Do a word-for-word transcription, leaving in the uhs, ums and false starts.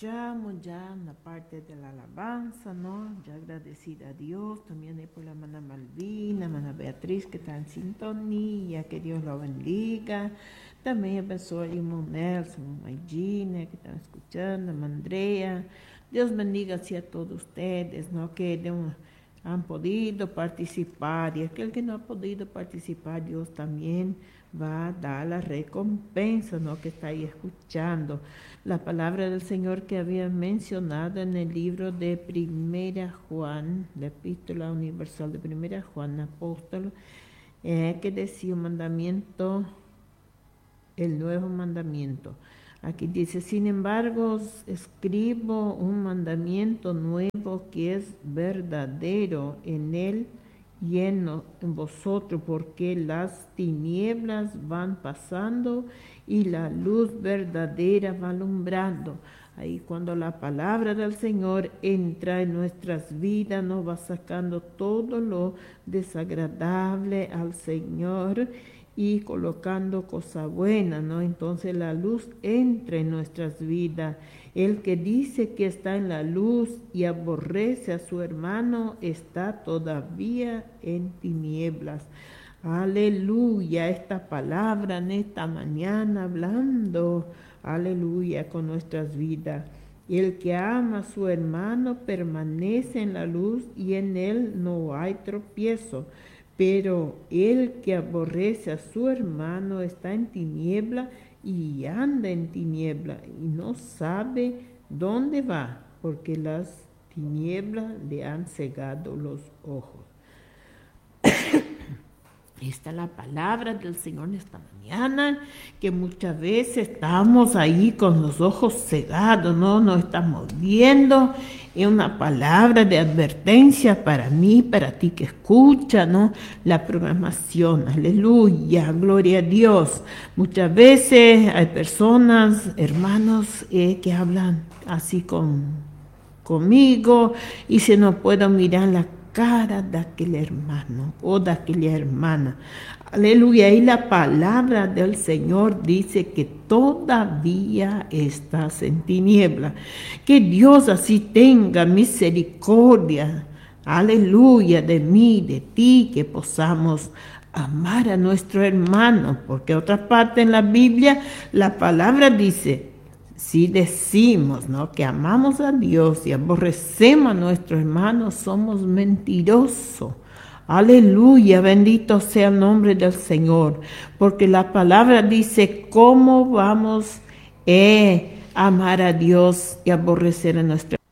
entramos ya en la parte de la alabanza, ¿no? Ya agradecida a Dios, también por la hermana Malvina, hermana Beatriz que está en sintonía, que Dios la bendiga. También empezó a irmão Nelson, a Gina, que están escuchando, a Andrea. Dios bendiga así a todos ustedes, ¿no? Que de un, han podido participar, y aquel que no ha podido participar, Dios también va a dar la recompensa, ¿no? Que está ahí escuchando. La palabra del Señor que había mencionado en el libro de Primera Juan, la epístola universal de Primera Juan, apóstol, eh, que decía un mandamiento, el nuevo mandamiento. Aquí dice, sin embargo, escribo un mandamiento nuevo que es verdadero en él y en, en vosotros, porque las tinieblas van pasando y la luz verdadera va alumbrando. Ahí cuando la palabra del Señor entra en nuestras vidas, nos va sacando todo lo desagradable al Señor y colocando cosas buenas, ¿no? Entonces la luz entra en nuestras vidas. El que dice que está en la luz y aborrece a su hermano está todavía en tinieblas. Aleluya, esta palabra en esta mañana hablando, aleluya, con nuestras vidas. El que ama a su hermano permanece en la luz y en él no hay tropiezo. Pero el que aborrece a su hermano está en tiniebla y anda en tiniebla y no sabe dónde va, porque las tinieblas le han cegado los ojos. Esta es la palabra del Señor en esta mañana, que muchas veces estamos ahí con los ojos cegados, no no estamos viendo. Es una palabra de advertencia para mí, para ti que escucha, ¿no? La programación, aleluya, gloria a Dios. Muchas veces hay personas, hermanos, eh, que hablan así con, conmigo y se no puedo mirar la cara de aquel hermano o de aquella hermana. Aleluya. Y la palabra del Señor dice que todavía estás en tiniebla. Que Dios así tenga misericordia, aleluya, de mí, de ti, que podamos amar a nuestro hermano. Porque otra parte en la Biblia, la palabra dice, si decimos, ¿no?, que amamos a Dios y aborrecemos a nuestros hermanos, somos mentirosos. Aleluya, bendito sea el nombre del Señor, porque la palabra dice cómo vamos eh, a amar a Dios y aborrecer a nuestros